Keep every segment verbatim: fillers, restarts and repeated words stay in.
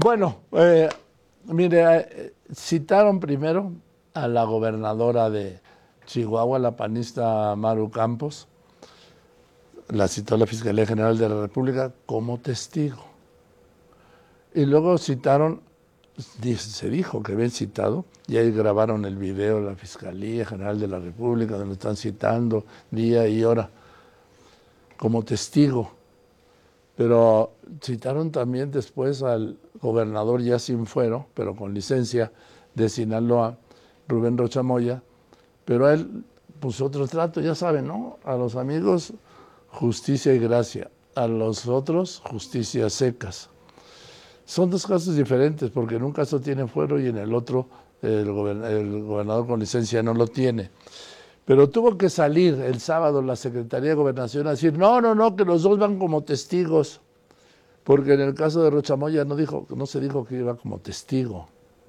Bueno, eh, mire, eh, citaron primero a la gobernadora de Chihuahua, la panista Maru Campos, la citó la Fiscalía General de la República como testigo. Y luego citaron, se dijo que habían citado, y ahí grabaron el video de la Fiscalía General de la República, donde están citando día y hora como testigo. Pero citaron también después al gobernador ya sin fuero, pero con licencia, de Sinaloa, Rubén Rocha Moya, pero a él puso otro trato, ya saben, ¿no? A los amigos, justicia y gracia, a los otros, justicia secas. Son dos casos diferentes, porque en un caso tiene fuero y en el otro el, gobern el gobernador con licencia no lo tiene. Pero tuvo que salir el sábado la Secretaría de Gobernación a decir, no, no, no, que los dos van como testigos, porque en el caso de Rocha Moya no, dijo, no se dijo que iba como testigo.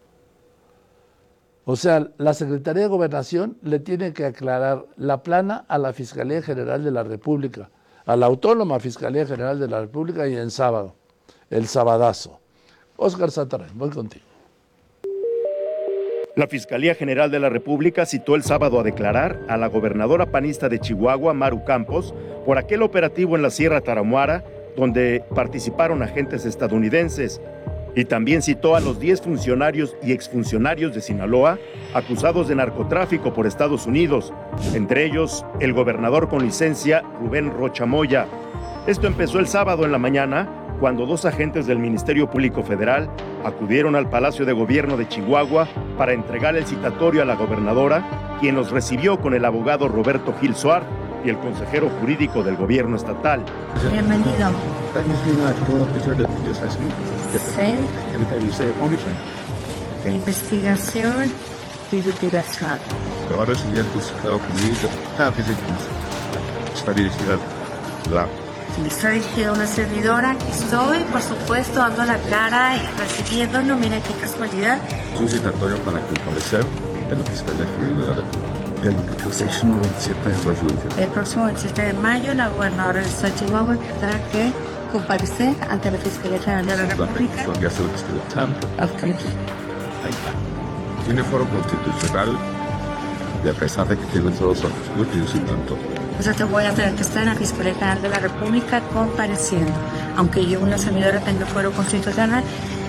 O sea, la Secretaría de Gobernación le tiene que aclarar la plana a la Fiscalía General de la República, a la Autónoma Fiscalía General de la República y en sábado, el sabadazo. Óscar Sataray, voy contigo. La Fiscalía General de la República citó el sábado a declarar a la gobernadora panista de Chihuahua, Maru Campos, por aquel operativo en la Sierra Tarahumara, donde participaron agentes estadounidenses. Y también citó a los diez funcionarios y exfuncionarios de Sinaloa acusados de narcotráfico por Estados Unidos, entre ellos el gobernador con licencia Rubén Rocha Moya. Esto empezó el sábado en la mañana, cuando dos agentes del Ministerio Público Federal acudieron al Palacio de Gobierno de Chihuahua para entregar el citatorio a la gobernadora, quien los recibió con el abogado Roberto Gil Suárez y el consejero jurídico del gobierno estatal. Bienvenido. Sí. Investigación y liquidación. Está dirigida una servidora, aquí estoy, por supuesto, dando la cara y recibiendo, no mira qué casualidad. Un citatorio para comparecer en la Fiscalía General de la República. El próximo veintisiete de mayo. El próximo veintisiete de mayo, la gobernadora del estado de Chihuahua tendrá que comparecer ante la Fiscalía General de la República. Tiene foro constitucional y a pesar de que tiene todos los atributos y tanto. O sea, te voy a tener que estar en la Fiscalía General de la República compareciendo. Aunque yo, una servidora, tenga fuero constitucional,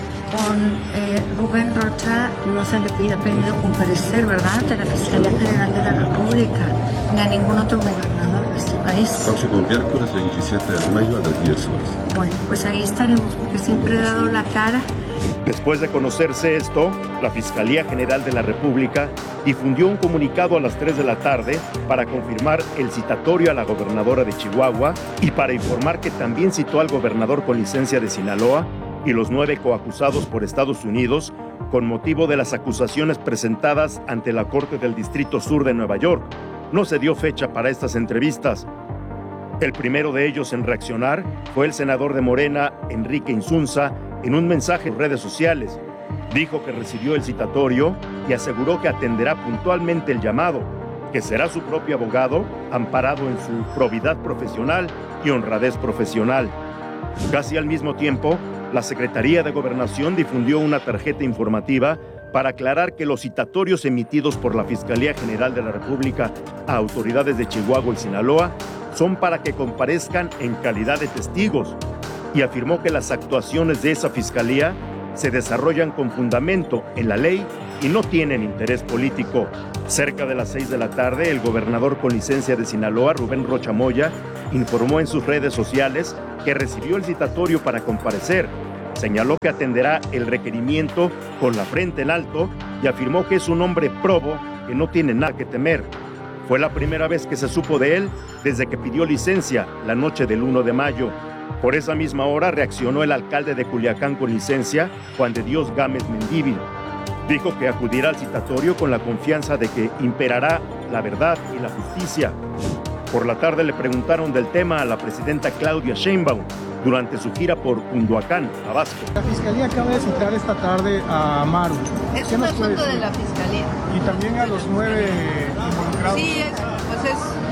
con eh, Rubén Rocha no se le pide pedido comparecer, ¿verdad?, ante la Fiscalía General de la República, ni a ningún otro gobernador de este país. Próximo miércoles veintisiete de mayo a las diez horas. Bueno, pues ahí estaremos, porque siempre he dado la cara. Después de conocerse esto, la Fiscalía General de la República difundió un comunicado a las tres de la tarde para confirmar el citatorio a la gobernadora de Chihuahua y para informar que también citó al gobernador con licencia de Sinaloa y los nueve coacusados por Estados Unidos con motivo de las acusaciones presentadas ante la Corte del Distrito Sur de Nueva York. No se dio fecha para estas entrevistas. El primero de ellos en reaccionar fue el senador de Morena, Enrique Insunza, en un mensaje en redes sociales. Dijo que recibió el citatorio y aseguró que atenderá puntualmente el llamado, que será su propio abogado, amparado en su probidad profesional y honradez profesional. Casi al mismo tiempo, la Secretaría de Gobernación difundió una tarjeta informativa para aclarar que los citatorios emitidos por la Fiscalía General de la República a autoridades de Chihuahua y Sinaloa son para que comparezcan en calidad de testigos, y afirmó que las actuaciones de esa fiscalía se desarrollan con fundamento en la ley y no tienen interés político. Cerca de las seis de la tarde, el gobernador con licencia de Sinaloa, Rubén Rocha Moya, informó en sus redes sociales que recibió el citatorio para comparecer. Señaló que atenderá el requerimiento con la frente en alto y afirmó que es un hombre probo que no tiene nada que temer. Fue la primera vez que se supo de él desde que pidió licencia la noche del uno de mayo. Por esa misma hora reaccionó el alcalde de Culiacán con licencia, Juan de Dios Gámez Mendívil. Dijo que acudirá al citatorio con la confianza de que imperará la verdad y la justicia. Por la tarde le preguntaron del tema a la presidenta Claudia Sheinbaum durante su gira por Cunduacán, Tabasco. La Fiscalía acaba de citar esta tarde a Maru. Es un asunto de la Fiscalía. Y también a los nueve involucrados. Sí, es, pues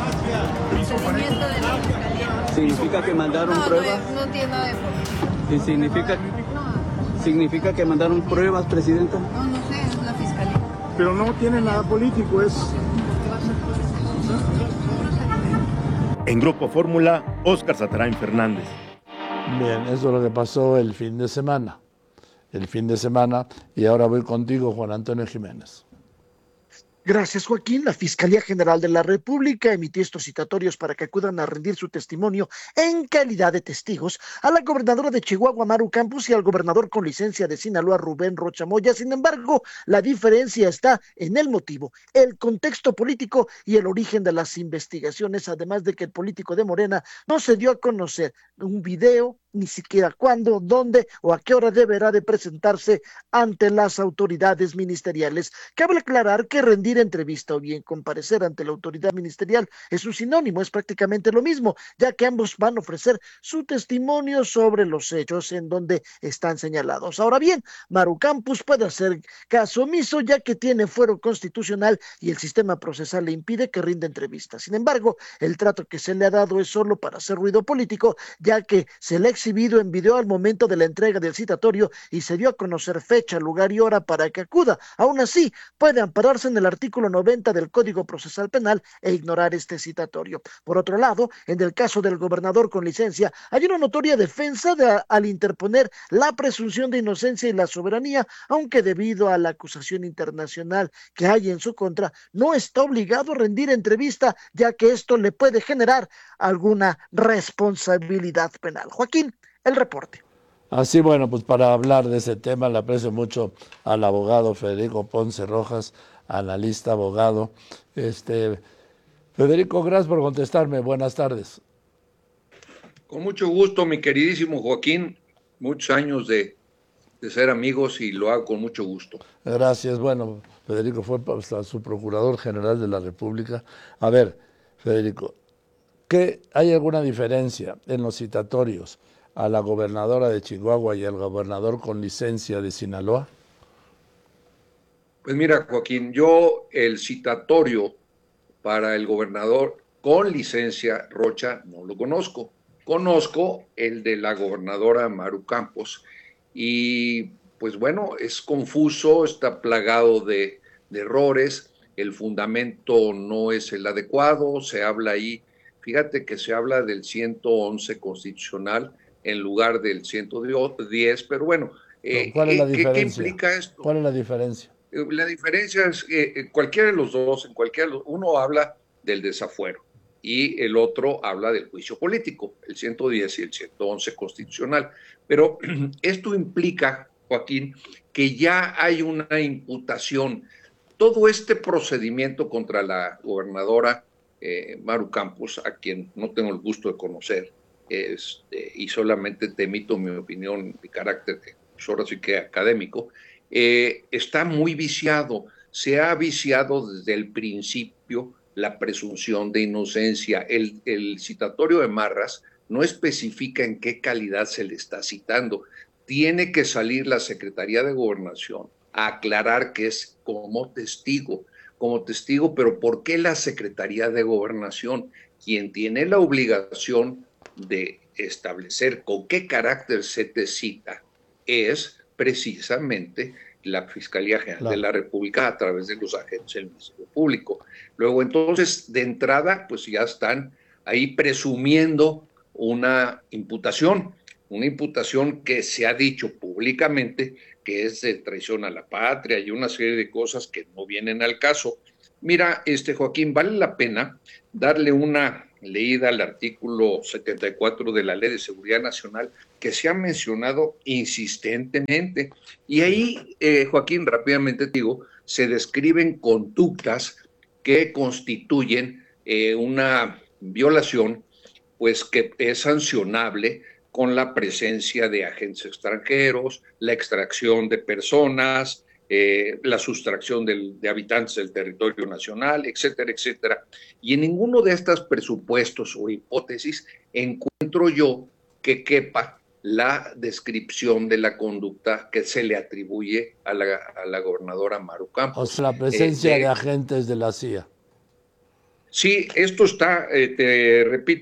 es procedimiento de la Fiscalía. ¿Significa que mandaron no, pruebas? No, no tiene nada de política. ¿Y significa? No, ¿Significa que mandaron pruebas, presidenta? No, no sé, es la fiscalía. Pero no tiene nada político, es... En Grupo Fórmula, Óscar Satarain Fernández. Bien, eso es lo que pasó el fin de semana. El fin de semana, y ahora voy contigo, Juan Antonio Jiménez. Gracias, Joaquín. La Fiscalía General de la República emitió estos citatorios para que acudan a rendir su testimonio en calidad de testigos a la gobernadora de Chihuahua, Maru Campos, y al gobernador con licencia de Sinaloa, Rubén Rocha Moya. Sin embargo, la diferencia está en el motivo, el contexto político y el origen de las investigaciones, además de que el político de Morena no se dio a conocer un video, ni siquiera cuándo, dónde o a qué hora deberá de presentarse ante las autoridades ministeriales. Cabe aclarar que rendir entrevista o bien comparecer ante la autoridad ministerial es un sinónimo, es prácticamente lo mismo, ya que ambos van a ofrecer su testimonio sobre los hechos en donde están señalados. Ahora bien, Maru Campos puede hacer caso omiso, ya que tiene fuero constitucional y el sistema procesal le impide que rinda entrevistas. Sin embargo, el trato que se le ha dado es solo para hacer ruido político, ya que se le exhibido en video al momento de la entrega del citatorio y se dio a conocer fecha, lugar y hora para que acuda. Aún así, puede ampararse en el artículo noventa del Código Procesal Penal e ignorar este citatorio. Por otro lado, en el caso del gobernador con licencia, hay una notoria defensa de, al interponer la presunción de inocencia y la soberanía, aunque debido a la acusación internacional que hay en su contra, no está obligado a rendir entrevista, ya que esto le puede generar alguna responsabilidad penal. Joaquín, el reporte. Así, bueno, pues para hablar de ese tema le aprecio mucho al abogado Federico Ponce Rojas, analista, abogado. Este, Federico, gracias por contestarme. Buenas tardes. Con mucho gusto, mi queridísimo Joaquín. Muchos años de, de ser amigos y lo hago con mucho gusto. Gracias. Bueno, Federico fue hasta su procurador general de la República. A ver, Federico, ¿qué, ¿hay alguna diferencia en los citatorios a la gobernadora de Chihuahua y al gobernador con licencia de Sinaloa? Pues mira, Joaquín, yo el citatorio para el gobernador con licencia Rocha no lo conozco. Conozco el de la gobernadora Maru Campos y pues bueno, es confuso, está plagado de, de errores, el fundamento no es el adecuado, se habla ahí, fíjate que se habla del ciento once constitucional en lugar del ciento diez, pero bueno, eh, ¿cuál es la ¿qué, diferencia? ¿qué implica esto? ¿Cuál es la diferencia? La diferencia es que eh, cualquiera de los dos, en cualquiera de los, uno habla del desafuero y el otro habla del juicio político, el ciento diez y el ciento once constitucional. Pero esto implica, Joaquín, que ya hay una imputación. Todo este procedimiento contra la gobernadora eh, Maru Campos, a quien no tengo el gusto de conocer, Este, y solamente te emito mi opinión de carácter, pues ahora sí que académico, eh, está muy viciado, se ha viciado desde el principio la presunción de inocencia. El, el citatorio de Marras no especifica en qué calidad se le está citando. Tiene que salir la Secretaría de Gobernación a aclarar que es como testigo, como testigo, pero ¿por qué la Secretaría de Gobernación, quien tiene la obligación de establecer con qué carácter se te cita, es precisamente la Fiscalía General claro. de la República a través de los agentes del Ministerio Público? Luego, entonces, de entrada, pues ya están ahí presumiendo una imputación, una imputación que se ha dicho públicamente que es de traición a la patria y una serie de cosas que no vienen al caso. Mira, este Joaquín, vale la pena darle una leída al artículo setenta y cuatro de la Ley de Seguridad Nacional, que se ha mencionado insistentemente. Y ahí, eh, Joaquín, rápidamente te digo, se describen conductas que constituyen eh, una violación, pues que es sancionable con la presencia de agentes extranjeros, la extracción de personas, Eh, la sustracción del, de habitantes del territorio nacional, etcétera, etcétera. Y en ninguno de estos presupuestos o hipótesis encuentro yo que quepa la descripción de la conducta que se le atribuye a la, a la gobernadora Maru Campos. O sea, la presencia eh, de, de agentes de la C I A. Sí, esto está, eh, te repito,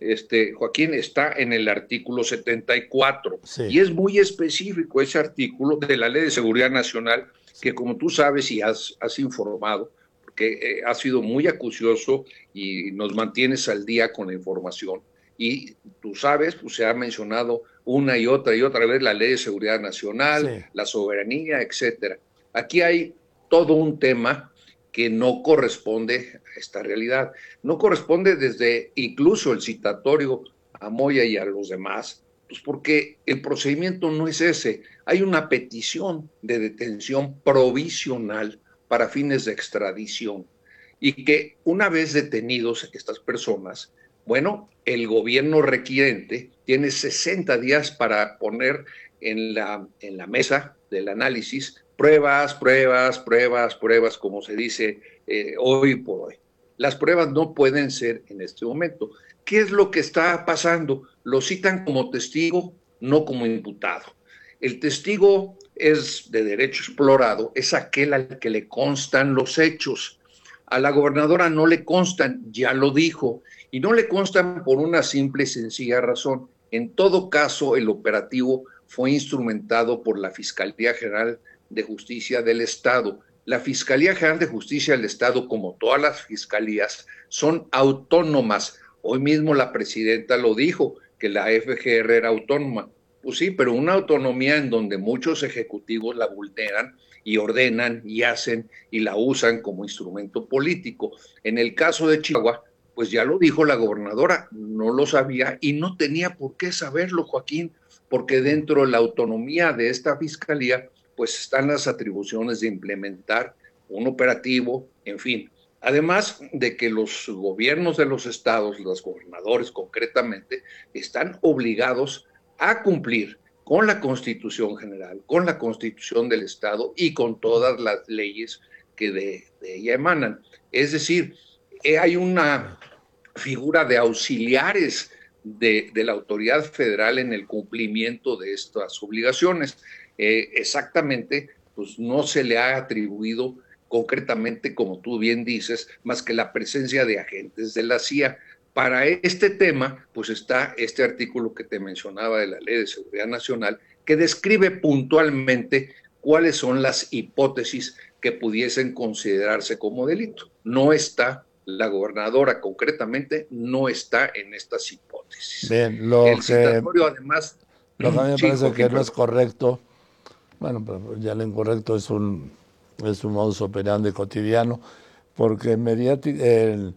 este, Joaquín, está en el artículo setenta y cuatro, sí. Y es muy específico ese artículo de la Ley de Seguridad Nacional, que como tú sabes y has, has informado, porque eh, has sido muy acucioso y nos mantienes al día con la información, y tú sabes, pues se ha mencionado una y otra y otra vez la Ley de Seguridad Nacional, Sí. la soberanía, etcétera. Aquí hay todo un tema que no corresponde a esta realidad. No corresponde desde incluso el citatorio a Moya y a los demás, pues porque el procedimiento no es ese. Hay una petición de detención provisional para fines de extradición y que una vez detenidos estas personas, bueno, el gobierno requirente tiene sesenta días para poner en la, en la mesa del análisis pruebas, pruebas, pruebas, pruebas, como se dice eh, hoy por hoy. Las pruebas no pueden ser en este momento. ¿Qué es lo que está pasando? Lo citan como testigo, no como imputado. El testigo es de derecho explorado, es aquel al que le constan los hechos. A la gobernadora no le constan, ya lo dijo, y no le constan por una simple y sencilla razón. En todo caso, el operativo fue instrumentado por la Fiscalía General de Justicia del Estado. La Fiscalía General de Justicia del Estado, como todas las fiscalías, son autónomas. Hoy mismo la presidenta lo dijo, que la F G R era autónoma. Pues sí, pero una autonomía en donde muchos ejecutivos la vulneran y ordenan y hacen y la usan como instrumento político. En el caso de Chihuahua, pues ya lo dijo la gobernadora, no lo sabía y no tenía por qué saberlo, Joaquín, porque dentro de la autonomía de esta fiscalía, pues están las atribuciones de implementar un operativo, en fin. Además de que los gobiernos de los estados, los gobernadores concretamente, están obligados a cumplir con la Constitución General, con la Constitución del Estado y con todas las leyes que de, de ella emanan. Es decir, hay una figura de auxiliares de, de la autoridad federal en el cumplimiento de estas obligaciones. Eh, exactamente, pues no se le ha atribuido concretamente, como tú bien dices, más que la presencia de agentes de la C I A. Para este tema, pues está este artículo que te mencionaba de la Ley de Seguridad Nacional, que describe puntualmente cuáles son las hipótesis que pudiesen considerarse como delito. No está, la gobernadora concretamente, no está en estas hipótesis. Bien, lo El que, citatorio además... lo que a mí me sí, parece Joaquín, que no es correcto, bueno, pero ya lo incorrecto es un, es un modus operandi cotidiano, porque mediati- el,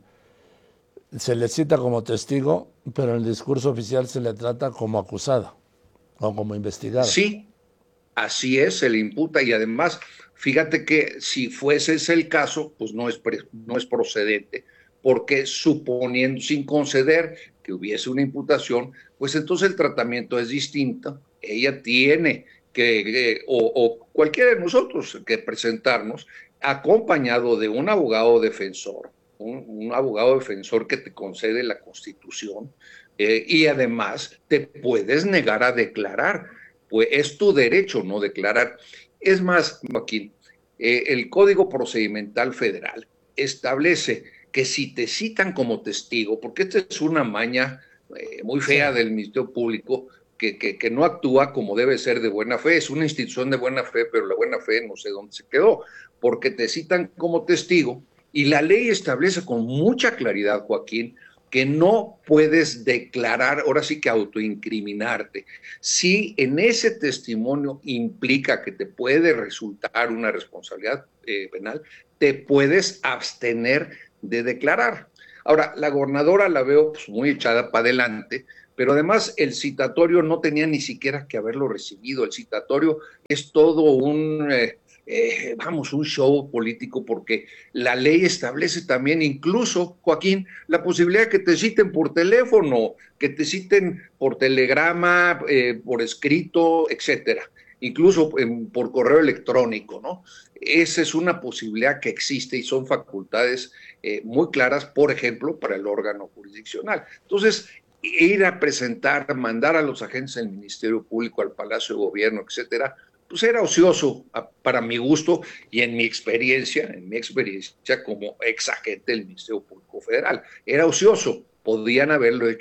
se le cita como testigo, pero en el discurso oficial se le trata como acusada o como investigada. Sí, así es, se le imputa y además, fíjate que si fuese ese el caso, pues no es, pre, no es procedente, porque suponiendo, sin conceder que hubiese una imputación, pues entonces el tratamiento es distinto. Ella tiene que, que o, o cualquiera de nosotros, que presentarnos acompañado de un abogado defensor, un, un abogado defensor que te concede la Constitución, eh, y además te puedes negar a declarar. Pues es tu derecho no declarar. Es más, Joaquín, eh, el Código Procedimental Federal establece que si te citan como testigo, porque esta es una maña eh, muy fea del Ministerio Público, que, que, que no actúa como debe ser de buena fe, es una institución de buena fe, pero la buena fe no sé dónde se quedó, porque te citan como testigo y la ley establece con mucha claridad, Joaquín, que no puedes declarar, ahora sí que autoincriminarte. Si en ese testimonio implica que te puede resultar una responsabilidad eh, penal, te puedes abstener de declarar. Ahora, la gobernadora la veo pues, muy echada para adelante, pero además el citatorio no tenía ni siquiera que haberlo recibido. El citatorio es todo un... Eh, Eh, vamos, un show político, porque la ley establece también incluso, Joaquín, la posibilidad de que te citen por teléfono, que te citen por telegrama, eh, por escrito, etcétera, incluso eh, por correo electrónico, ¿no? Esa es una posibilidad que existe y son facultades eh, muy claras, por ejemplo, para el órgano jurisdiccional. Entonces, ir a presentar, mandar a los agentes del Ministerio Público al Palacio de Gobierno, etcétera, pues era ocioso para mi gusto y en mi experiencia, en mi experiencia como ex agente del Ministerio Público Federal. Era ocioso, podían haberlo hecho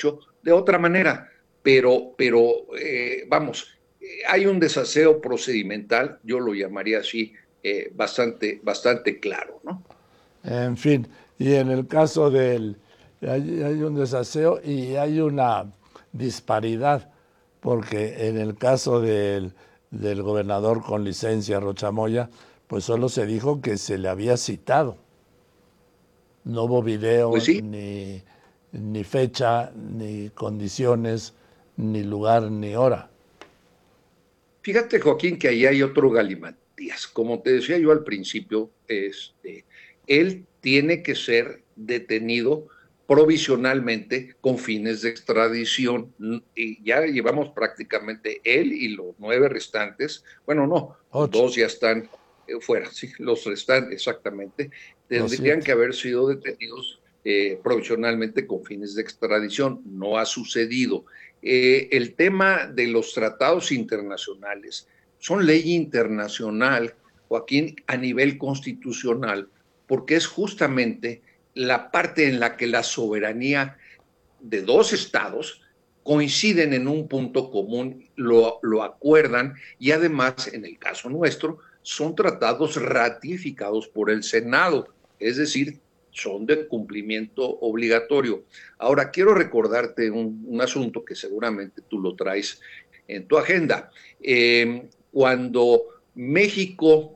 de otra manera, pero, pero eh, vamos, hay un desaseo procedimental, yo lo llamaría así, eh, bastante, bastante claro, ¿no? En fin, y en el caso del, hay, hay un desaseo y hay una disparidad, porque en el caso del, del gobernador con licencia, Rocha Moya, pues solo se dijo que se le había citado. No hubo video, pues sí. ni, ni fecha, ni condiciones, ni lugar, ni hora. Fíjate, Joaquín, que ahí hay otro galimatías. Como te decía yo al principio, este, él tiene que ser detenido provisionalmente con fines de extradición. Y ya llevamos prácticamente él y los nueve restantes, bueno, no, Ocho. dos ya están eh, fuera, sí, los restantes, exactamente, tendrían que haber sido detenidos eh, provisionalmente con fines de extradición. No ha sucedido. Eh, el tema de los tratados internacionales son ley internacional, Joaquín, a nivel constitucional, porque es justamente la parte en la que la soberanía de dos estados coinciden en un punto común, lo, lo acuerdan y además, en el caso nuestro, son tratados ratificados por el Senado, es decir, son de cumplimiento obligatorio. Ahora, quiero recordarte un, un asunto que seguramente tú lo traes en tu agenda. Eh, cuando México,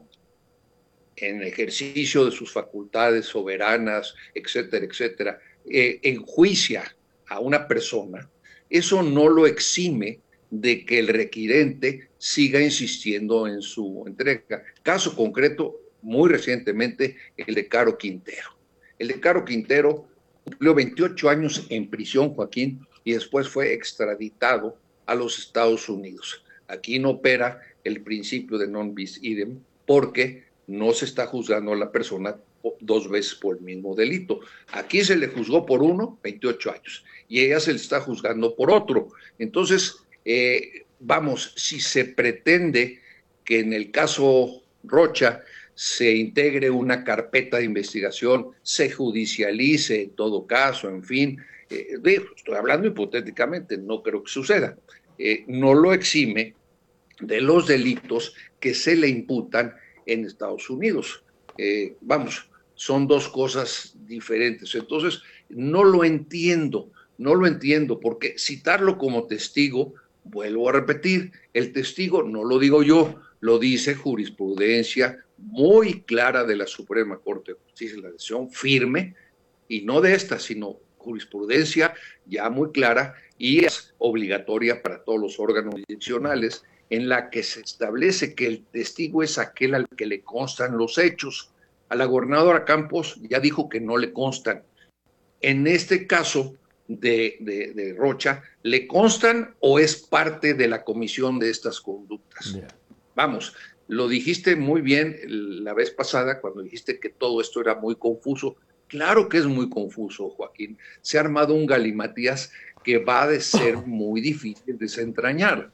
en ejercicio de sus facultades soberanas, etcétera, etcétera, eh, enjuicia a una persona, eso no lo exime de que el requirente siga insistiendo en su entrega. Caso concreto, muy recientemente, el de Caro Quintero. El de Caro Quintero cumplió veintiocho años en prisión, Joaquín, y después fue extraditado a los Estados Unidos. Aquí no opera el principio de non bis idem, porque no se está juzgando a la persona dos veces por el mismo delito. Aquí se le juzgó por uno, veintiocho años, y ella se le está juzgando por otro. Entonces, eh, vamos, si se pretende que en el caso Rocha se integre una carpeta de investigación, se judicialice en todo caso, en fin, eh, estoy hablando hipotéticamente, no creo que suceda, eh, no lo exime de los delitos que se le imputan en Estados Unidos. Eh, vamos, son dos cosas diferentes. Entonces, no lo entiendo, no lo entiendo, porque citarlo como testigo, vuelvo a repetir, el testigo no lo digo yo, lo dice jurisprudencia muy clara de la Suprema Corte de Justicia, la decisión firme, y no de esta, sino jurisprudencia ya muy clara y es obligatoria para todos los órganos jurisdiccionales, en la que se establece que el testigo es aquel al que le constan los hechos. A la gobernadora Campos ya dijo que no le constan. En este caso de, de, de Rocha, ¿le constan o es parte de la comisión de estas conductas? Yeah. Vamos, lo dijiste muy bien la vez pasada cuando dijiste que todo esto era muy confuso. Claro que es muy confuso, Joaquín. Se ha armado un galimatías que va a ser muy difícil de desentrañar.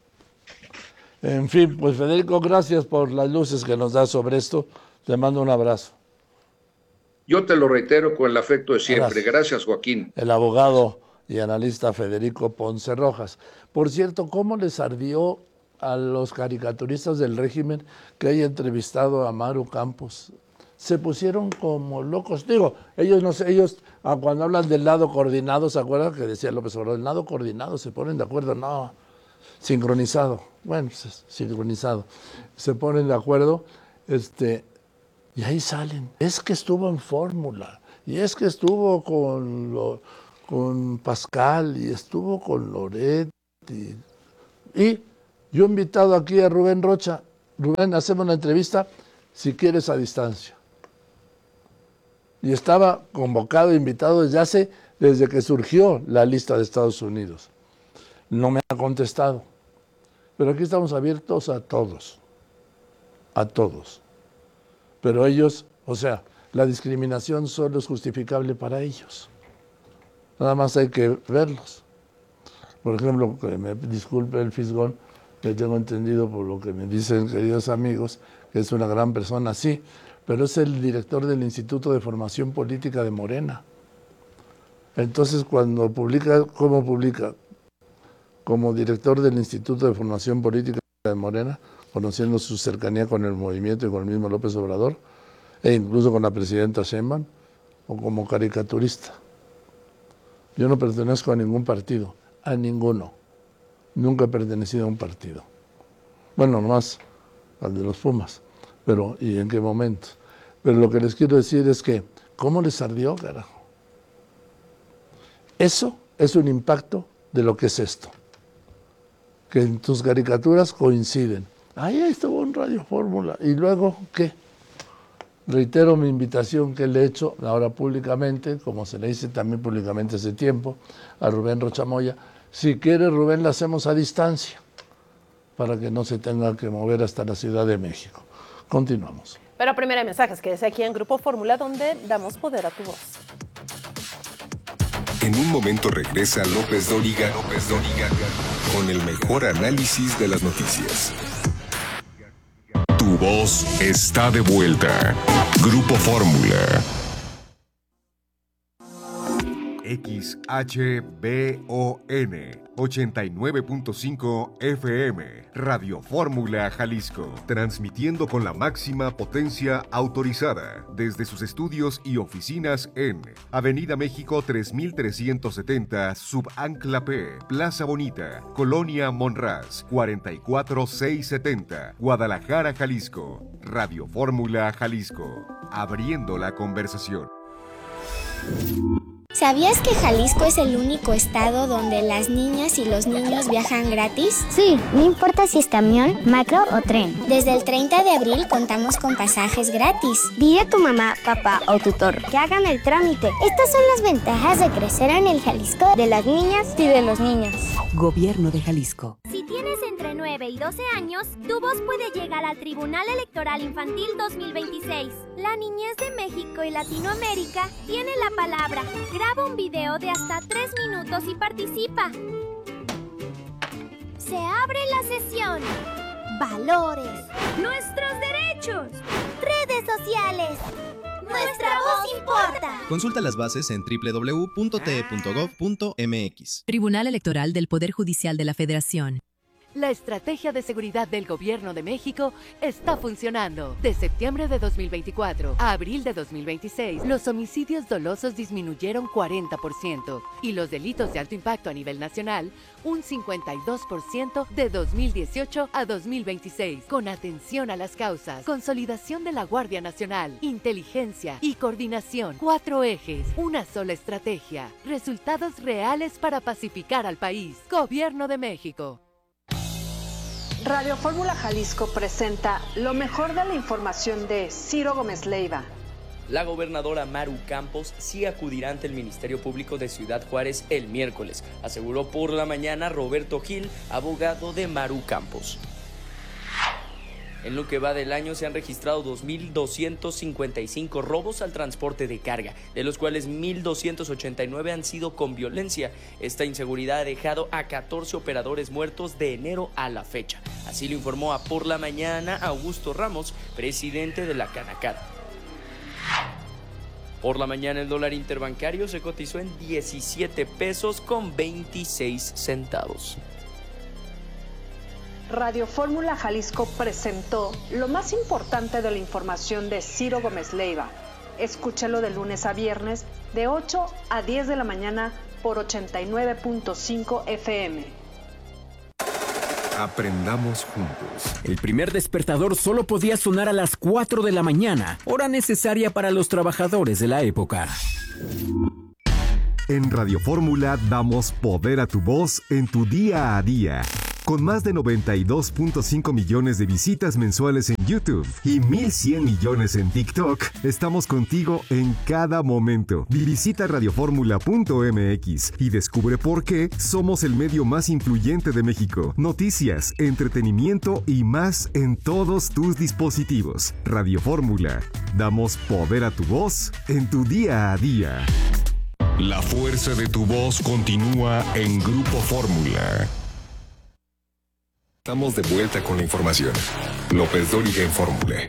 En fin, pues Federico, gracias por las luces que nos das sobre esto. Te mando un abrazo. Yo te lo reitero con el afecto de siempre. Gracias, gracias Joaquín. El abogado y analista Federico Ponce Rojas. Por cierto, ¿cómo les ardió a los caricaturistas del régimen que haya entrevistado a Maru Campos? Se pusieron como locos. Digo, ellos no sé, ellos cuando hablan del lado coordinado, ¿se acuerdan que decía López Obrador? El lado coordinado, ¿se ponen de acuerdo? No, sincronizado. Bueno, pues, sincronizado. Se ponen de acuerdo, este, y ahí salen. Es que estuvo en fórmula, y es que estuvo con, lo, con Pascal, y estuvo con Loret, y, y yo he invitado aquí a Rubén Rocha. Rubén, hacemos una entrevista, si quieres, a distancia. Y estaba convocado, invitado desde hace, desde que surgió la lista de Estados Unidos. No me ha contestado. Pero aquí estamos abiertos a todos, a todos. Pero ellos, o sea, la discriminación solo es justificable para ellos. Nada más hay que verlos. Por ejemplo, que me disculpe el Fisgón, que tengo entendido por lo que me dicen queridos amigos, que es una gran persona, sí, pero es el director del Instituto de Formación Política de Morena. Entonces, cuando publica, ¿cómo publica? como director del Instituto de Formación Política de Morena, conociendo su cercanía con el movimiento y con el mismo López Obrador, e incluso con la presidenta Sheinbaum, o como caricaturista. Yo no pertenezco a ningún partido, a ninguno. Nunca he pertenecido a un partido. Bueno, nomás al de los Pumas, pero ¿y en qué momento? Pero lo que les quiero decir es que, ¿cómo les ardió, carajo? Eso es un impacto de lo que es esto. Que en tus caricaturas coinciden. Ahí estuvo un Radio Fórmula. ¿Y luego qué? Reitero mi invitación que le he hecho ahora públicamente, como se le hice también públicamente hace tiempo, a Rubén Rocha Moya. Si quiere, Rubén, la hacemos a distancia, para que no se tenga que mover hasta la Ciudad de México. Continuamos. Pero primero hay mensajes, que es aquí en Grupo Fórmula, donde damos poder a tu voz. En un momento regresa López Dóriga, López Dóriga, con el mejor análisis de las noticias. Tu voz está de vuelta. Grupo Fórmula. X H B O N ochenta y nueve punto cinco F M, Radio Fórmula Jalisco, transmitiendo con la máxima potencia autorizada desde sus estudios y oficinas en Avenida México tres mil trescientos setenta, Subancla P, Plaza Bonita, Colonia Monraz, cuarenta y cuatro mil seiscientos setenta, Guadalajara, Jalisco. Radio Fórmula Jalisco, abriendo la conversación. ¿Sabías que Jalisco es el único estado donde las niñas y los niños viajan gratis? Sí, no importa si es camión, macro o tren. Desde el treinta de abril contamos con pasajes gratis. Dile a tu mamá, papá o tutor que hagan el trámite. Estas son las ventajas de crecer en el Jalisco de las niñas y de los niños. Gobierno de Jalisco. Si tienes entre nueve y doce años, tu voz puede llegar al Tribunal Electoral Infantil dos mil veintiséis. La niñez de México y Latinoamérica tiene la palabra. Graba un video de hasta tres minutos y participa. Se abre la sesión. Valores. Nuestros derechos. Redes sociales. Nuestra voz importa. Consulta las bases en doble u doble u doble u punto t e punto gov punto m x. Tribunal Electoral del Poder Judicial de la Federación. La estrategia de seguridad del Gobierno de México está funcionando. De septiembre de dos mil veinticuatro a abril de dos mil veintiséis, los homicidios dolosos disminuyeron cuarenta por ciento y los delitos de alto impacto a nivel nacional un cincuenta y dos por ciento de dos mil dieciocho a dos mil veintiséis. Con atención a las causas, consolidación de la Guardia Nacional, inteligencia y coordinación. Cuatro ejes, una sola estrategia. Resultados reales para pacificar al país. Gobierno de México. Radio Fórmula Jalisco presenta lo mejor de la información de Ciro Gómez Leiva. La gobernadora Maru Campos sí acudirá ante el Ministerio Público de Ciudad Juárez el miércoles, aseguró por la mañana Roberto Gil, abogado de Maru Campos. En lo que va del año se han registrado dos mil doscientos cincuenta y cinco robos al transporte de carga, de los cuales mil doscientos ochenta y nueve han sido con violencia. Esta inseguridad ha dejado a catorce operadores muertos de enero a la fecha. Así lo informó a Por la Mañana Augusto Ramos, presidente de la Canacar. Por la mañana el dólar interbancario se cotizó en diecisiete pesos con veintiséis centavos. Radio Fórmula Jalisco presentó lo más importante de la información de Ciro Gómez Leiva. Escúchalo de lunes a viernes de ocho a diez de la mañana por ochenta y nueve punto cinco F M. Aprendamos juntos. El primer despertador solo podía sonar a las cuatro de la mañana, hora necesaria para los trabajadores de la época. En Radio Fórmula damos poder a tu voz en tu día a día. Con más de noventa y dos punto cinco millones de visitas mensuales en YouTube y mil cien millones en TikTok, estamos contigo en cada momento. Visita radio fórmula punto m x y descubre por qué somos el medio más influyente de México. Noticias, entretenimiento y más en todos tus dispositivos. Radio Fórmula. Damos poder a tu voz en tu día a día. La fuerza de tu voz continúa en Grupo Fórmula. Estamos de vuelta con la información. López Dóriga en Fórmula.